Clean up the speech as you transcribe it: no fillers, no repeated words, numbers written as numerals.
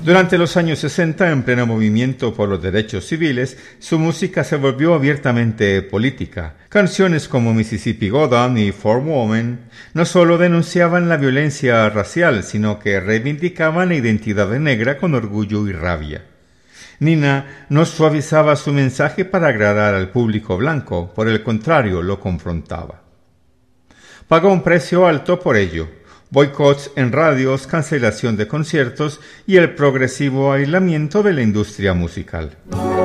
Durante los años 60, en pleno movimiento por los derechos civiles, su música se volvió abiertamente política. Canciones como Mississippi Goddam y For Women no solo denunciaban la violencia racial, sino que reivindicaban la identidad negra con orgullo y rabia. Nina no suavizaba su mensaje para agradar al público blanco, por el contrario, lo confrontaba. Pagó un precio alto por ello. Boicots en radios, cancelación de conciertos y el progresivo aislamiento de la industria musical.